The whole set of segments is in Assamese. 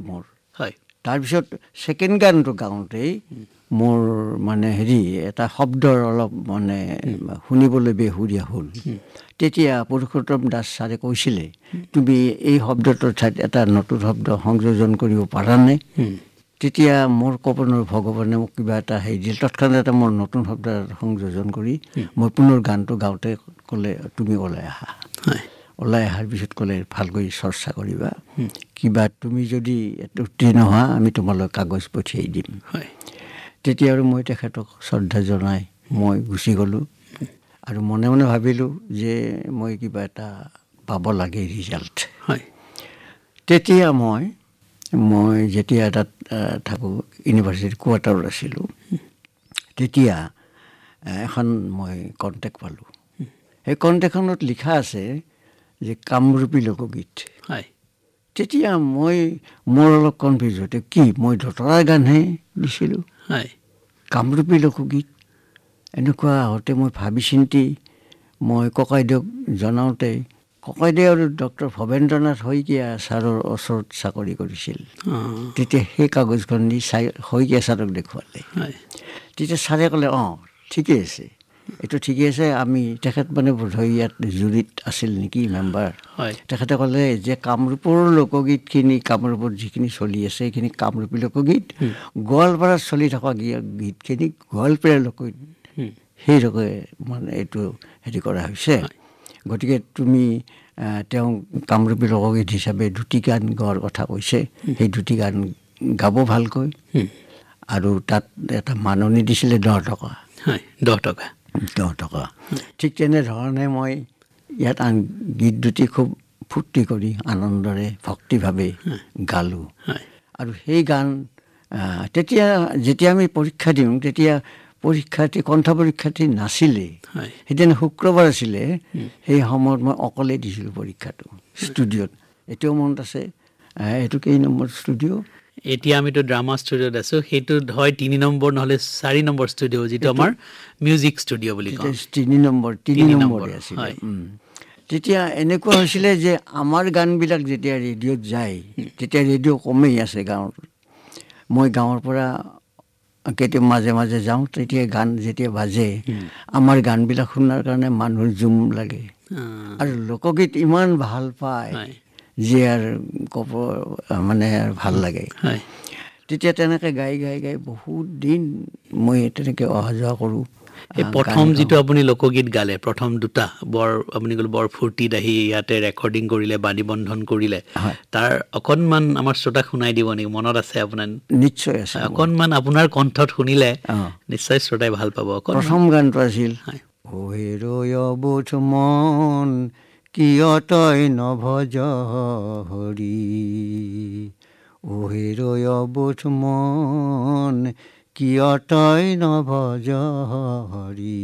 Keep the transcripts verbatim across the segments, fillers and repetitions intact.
মোৰ হয় তাৰপিছত ছেকেণ্ড গানটো গাওঁতেই মোৰ মানে হেৰি এটা শব্দৰ অলপ মানে শুনিবলৈ বেসুৰীয়া হ'ল তেতিয়া পুৰুষোত্তম দাস ছাৰে কৈছিলে তুমি এই শব্দটোৰ ঠাইত এটা নতুন শব্দ সংযোজন কৰিব পাৰানে তেতিয়া মোৰ কপনৰ ভগৱানে মোক কিবা এটা হেৰি দিল তৎক্ষণাত এটা মোৰ নতুন শব্দ সংযোজন কৰি মই পুনৰ গানটো গাওঁতে ক'লে তুমি ওলাই আহা ওলাই অহাৰ পিছত ক'লে ভালকৈ চৰ্চা কৰিবা কিবা তুমি যদি উত্তীৰ্ণ হোৱা আমি তোমালৈ কাগজ পঠিয়াই দিম তেতিয়া আৰু মই তেখেতক শ্ৰদ্ধা জনাই মই গুচি গ'লোঁ আৰু মনে মনে ভাবিলোঁ যে মই কিবা এটা পাব লাগে ৰিজাল্ট তেতিয়া মই মই যেতিয়া তাত থাকোঁ ইউনিভাৰ্চিটিৰ কোৱাৰ্টাৰত আছিলোঁ তেতিয়া এখন মই কণ্টেক্ট পালোঁ সেই কণ্টেক্টখনত লিখা আছে যে কামৰূপী লোকগীত তেতিয়া মই মোৰ অলপ কনফিউজ হতে কি মই দতৰাৰ গানহে দিছিলোঁ কামৰূপী লোকগীত এনেকুৱা হওঁতে মই ভাবি চিন্তি মই ককাইদেউক জনাওঁতে ককাইদেউ আৰু ডক্টৰ ভৱেন্দ্ৰনাথ শইকীয়া ছাৰৰ ওচৰত চাকৰি কৰিছিল তেতিয়া সেই কাগজখন দি চাই শইকীয়া ছাৰক দেখুৱালে তেতিয়া ছাৰে ক'লে অঁ ঠিকেই আছে এইটো ঠিকেই আছে আমি তেখেত মানে বোধহয় ইয়াত জুৰিত আছিল নেকি মেম্বাৰ তেখেতে ক'লে যে কামৰূপৰ লোকগীতখিনি কামৰূপত যিখিনি চলি আছে সেইখিনি কামৰূপী লোকগীত গোৱালপাৰাত চলি থকা গীতখিনি গোৱালপাৰীয়া লোকগীত সেইৰকম মানে এইটো হেৰি কৰা হৈছে গতিকে তুমি তেওঁ কামৰূপী লোকগীত হিচাপে দুটি গান গোৱাৰ কথা কৈছে সেই দুটি গান গাব ভালকৈ আৰু তাত এটা মাননি দিছিলে দহ টকা দহ টকা দহ টকা ঠিক তেনেধৰণে মই ইয়াত গীত দুটি খুব ফূৰ্তি কৰি আনন্দৰে ভক্তিভাৱে গালোঁ আৰু সেই গান তেতিয়া যেতিয়া আমি পৰীক্ষা দিওঁ তেতিয়া পৰীক্ষাৰ্থী কণ্ঠ পৰীক্ষাৰ্থী নাছিলে সেইদিনা শুক্ৰবাৰ আছিলে সেই সময়ত মই অকলে দিছিলোঁ পৰীক্ষাটো ষ্টুডিঅ'ত এতিয়াও মনত আছে এইটো কেই নম্বৰ ষ্টুডিঅ' এতিয়া আমিতো ড্ৰামা ষ্টুডিঅ'ত আছোঁ সেইটো হয় তিনি নম্বৰ নহ'লে চাৰি নম্বৰ ষ্টুডিঅ' যিটো আমাৰ মিউজিক ষ্টুডিঅ' বুলি কওঁ তিনি নম্বৰ তিনি নম্বৰে আছিলে তেতিয়া এনেকুৱা হৈছিলে যে আমাৰ গানবিলাক যেতিয়া ৰেডিঅ'ত যায় তেতিয়া ৰেডিঅ' কমেই আছে গাঁৱত মই গাঁৱৰ পৰা কেতিয়া মাজে মাজে যাওঁ তেতিয়া গান যেতিয়া বাজে আমাৰ গানবিলাক শুনাৰ কাৰণে মানুহৰ জুম লাগে আৰু লোকগীত ইমান ভাল পায় যে আৰু ক'ব মানে ভাল লাগে তেতিয়া তেনেকৈ গাই গাই গাই বহুত দিন মই তেনেকৈ অহা যোৱা কৰোঁ এই প্ৰথম যিটো আপুনি লোকগীত গালে প্ৰথম দুটা বৰ আপুনি ক'লে বৰ ফূৰ্তিত আহি ইয়াতে ৰেকৰ্ডিং কৰিলে বাণী বন্ধন কৰিলে তাৰ অকণমান আমাৰ শ্ৰোতাক শুনাই দিব নেকি মনত আছে আপোনাৰ নিশ্চয় আছে অকণমান আপোনাৰ কণ্ঠত শুনিলে নিশ্চয় শ্ৰোতাই ভাল পাব প্ৰথম গানটো আছিল ঐ ৰয়বোধ মন কিয় তই নভজ হৰি ঐ ৰয়বোধ মন কিয় তই নভজ হৰি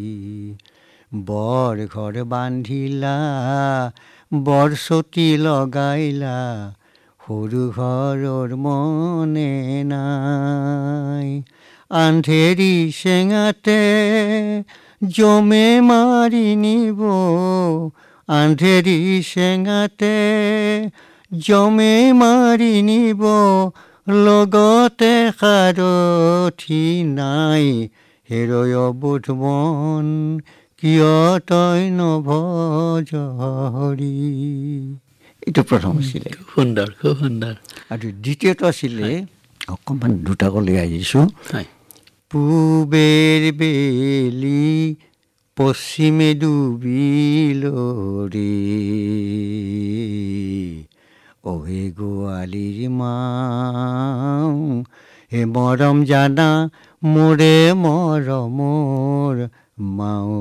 বৰ ঘৰ বান্ধিলা বৰ চতি লগাইলা সৰু ঘৰৰ মনে নাই আন্ধেৰি চেঙাতে জমে মাৰি নিব আন্ধেৰি চেঙাতে জমে মাৰি নিব লগতে সাৰথি নাই হেৰয় বোধ মন কিয় তই নভজ হৰি এইটো প্ৰথম আছিলে সুন্দৰ খুব সুন্দৰ আৰু দ্বিতীয়টো আছিলে অকণমান দুটাকৈ লৈ আহিছোঁ পূবেৰ বেলি পশ্চিমে ডুবিল ৰে অহে গোৱালিৰ মাও হে মৰম জানা মোৰে মৰমৰ মাও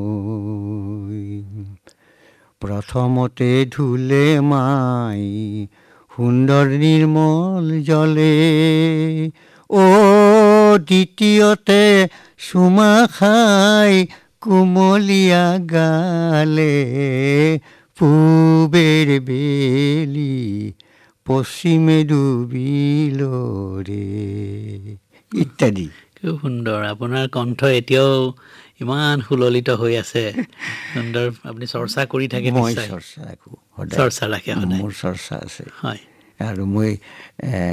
প্ৰথমতে ধুলে মাই সুন্দৰ নিৰ্মল জলে অ দ্বিতীয়তে চুমা খাই কুমলীয়া গালে পূবেৰ বেলি পশ্চিমে ডুবিল ৰে ইত্যাদি খুব সুন্দৰ আপোনাৰ কণ্ঠ এতিয়াও ইমান সুললিত হৈ আছে সুন্দৰ আপুনি চৰ্চা কৰি থাকে মই চৰ্চা ৰাখোঁ চৰ্চা ৰাখে মোৰ চৰ্চা আছে হয় আৰু মই